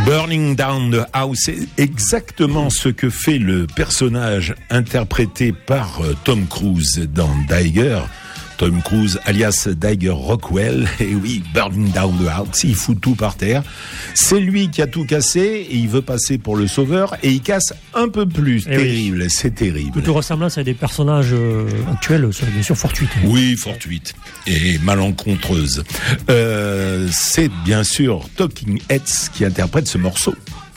Burning Down the House, c'est exactement ce que fait le personnage interprété par Tom Cruise dans Tiger. Tom Cruise, alias Tiger Rockwell, et oui, Burning Down the House, il fout tout par terre. C'est lui qui a tout cassé, et il veut passer pour le sauveur, et il casse un peu plus. Et terrible, oui. C'est terrible. Toute ressemblance à des personnages actuels serait bien sûr fortuite. Oui, fortuite, et malencontreuse. C'est bien sûr Talking Heads qui interprète ce morceau.